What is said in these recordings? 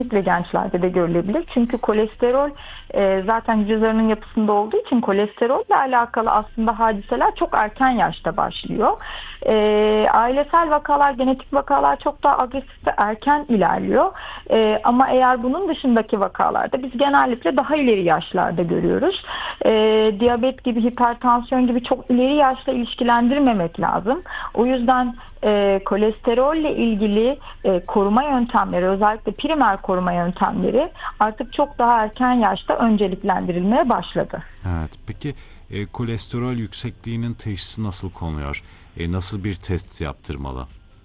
Kesinlikle gençlerde de görülebilir. Çünkü kolesterol zaten hücre zarının yapısında olduğu için kolesterolle alakalı aslında hadiseler çok erken yaşta başlıyor. Ailesel vakalar, genetik vakalar çok daha agresif ve erken ilerliyor. Ama eğer bunun dışındaki vakalarda biz genellikle daha ileri yaşlarda görüyoruz. Diyabet gibi, hipertansiyon gibi çok ileri yaşla ilişkilendirmemek lazım. O yüzden kolesterolle ilgili koruma yöntemleri, özellikle primer koruma yöntemleri artık çok daha erken yaşta önceliklendirilmeye başladı. Evet. Peki kolesterol yüksekliğinin teşhisi nasıl konuyor? Nasıl bir test yaptırmalı?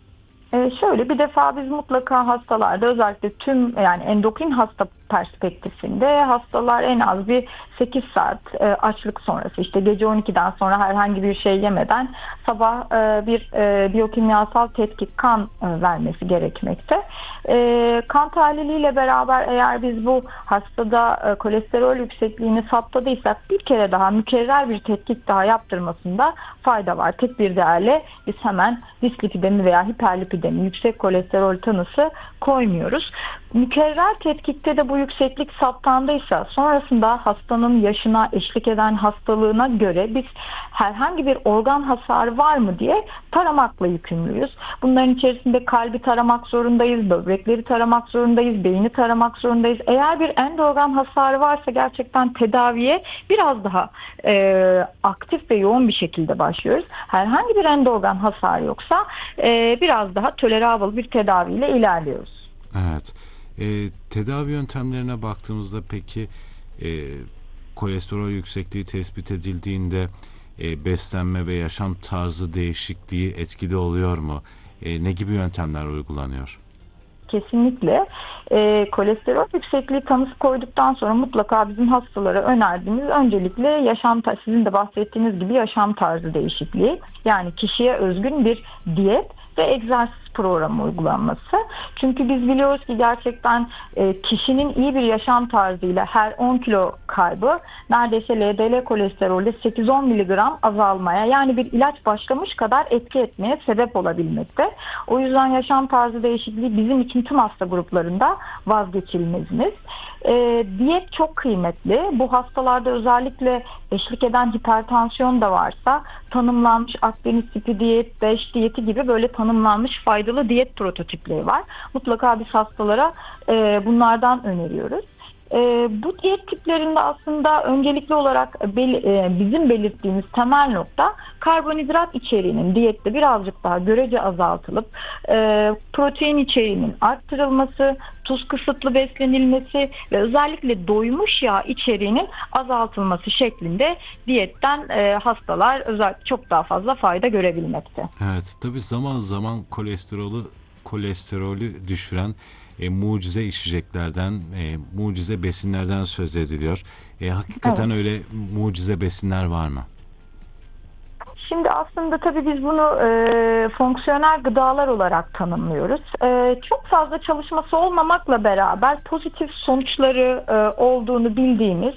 Şöyle bir defa biz mutlaka hastalarda özellikle tüm yani endokrin hasta perspektifinde hastalar en az bir 8 saat açlık sonrası işte gece 12'den sonra herhangi bir şey yemeden sabah bir biyokimyasal tetkik kan vermesi gerekmekte. Kan tahliliyle beraber eğer biz bu hastada kolesterol yüksekliğini saptadıysak bir kere daha mükerrer bir tetkik daha yaptırmasında fayda var. Tek bir değerle biz hemen dislipidemi veya hiperlipidemi, yüksek kolesterol tanısı koymuyoruz. Mükerrer tetkikte de bu yükseklik saptandıysa sonrasında hastanın yaşına eşlik eden hastalığına göre biz herhangi bir organ hasarı var mı diye taramakla yükümlüyüz. Bunların içerisinde kalbi taramak zorundayız, böbrekleri taramak zorundayız, beyni taramak zorundayız. Eğer bir endorgan hasarı varsa gerçekten tedaviye biraz daha aktif ve yoğun bir şekilde başlıyoruz. Herhangi bir endorgan hasarı yoksa biraz daha tolerable bir tedaviyle ilerliyoruz. Evet. Tedavi yöntemlerine baktığımızda peki kolesterol yüksekliği tespit edildiğinde beslenme ve yaşam tarzı değişikliği etkili oluyor mu? Ne gibi yöntemler uygulanıyor? Kesinlikle. Kolesterol yüksekliği tanısı koyduktan sonra mutlaka bizim hastalara önerdiğimiz öncelikle sizin de bahsettiğiniz gibi yaşam tarzı değişikliği. Yani kişiye özgün bir diyet ve egzersiz programı uygulanması. Çünkü biz biliyoruz ki gerçekten kişinin iyi bir yaşam tarzıyla her 10 kilo kaybı neredeyse LDL kolesterolde 8-10 miligram azalmaya yani bir ilaç başlamış kadar etki etmeye sebep olabilmekte. O yüzden yaşam tarzı değişikliği bizim için tüm hasta gruplarında vazgeçilmezimiz. Diyet çok kıymetli. Bu hastalarda özellikle eşlik eden hipertansiyon da varsa tanımlanmış Akdeniz tipi diyet, 5 diyeti gibi böyle tanımlanmış faydalı diyet prototipleri var. Mutlaka biz hastalara bunlardan öneriyoruz. Bu diyet tiplerinde aslında öncelikli olarak bizim belirttiğimiz temel nokta karbonhidrat içeriğinin diyette birazcık daha görece azaltılıp protein içeriğinin arttırılması, tuz kısıtlı beslenilmesi ve özellikle doymuş yağ içeriğinin azaltılması şeklinde diyetten hastalar özellikle çok daha fazla fayda görebilmekte. Evet, tabii zaman zaman kolesterolü düşüren mucize içeceklerden, mucize besinlerden söz ediliyor. Hakikaten Evet. öyle mucize besinler var mı? Şimdi aslında tabii biz bunu fonksiyonel gıdalar olarak tanımlıyoruz. Çok fazla çalışması olmamakla beraber pozitif sonuçları olduğunu bildiğimiz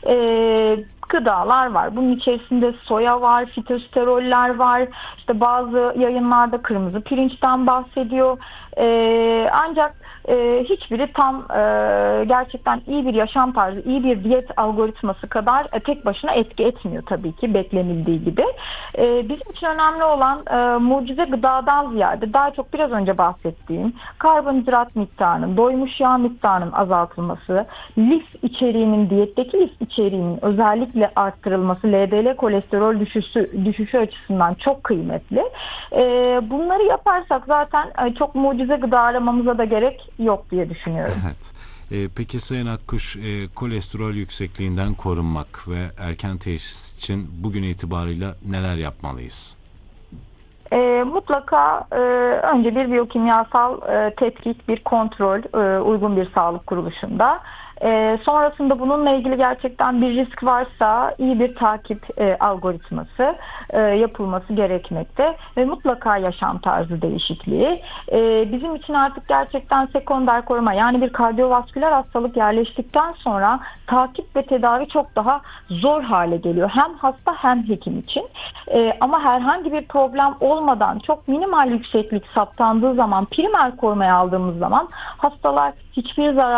gıdalar var. Bunun içerisinde soya var, fitosteroller var. İşte bazı yayınlarda kırmızı pirinçten bahsediyor. Ancak hiçbiri tam gerçekten iyi bir yaşam tarzı, iyi bir diyet algoritması kadar tek başına etki etmiyor tabii ki beklenildiği gibi. Bizim için önemli olan mucize gıdadan ziyade daha çok biraz önce bahsettiğim karbonhidrat miktarının, doymuş yağ miktarının azaltılması, lif içeriğinin, diyetteki lif içeriğinin özellikle arttırılması, LDL kolesterol düşüşü açısından çok kıymetli. Bunları yaparsak zaten çok mucize gıda aramamıza da gerek yok diye düşünüyorum. Evet. Peki Sayın Akkuş, kolesterol yüksekliğinden korunmak ve erken teşhis için bugün itibarıyla neler yapmalıyız? Mutlaka önce bir biyokimyasal tetkik, bir kontrol uygun bir sağlık kuruluşunda. Sonrasında bununla ilgili gerçekten bir risk varsa iyi bir takip algoritması yapılması gerekmekte ve mutlaka yaşam tarzı değişikliği. Bizim için artık gerçekten sekonder koruma, yani bir kardiyovasküler hastalık yerleştikten sonra takip ve tedavi çok daha zor hale geliyor. Hem hasta hem hekim için. Ama herhangi bir problem olmadan çok minimal yükseklik saptandığı zaman, primer korumaya aldığımız zaman hastalar hiçbir zarar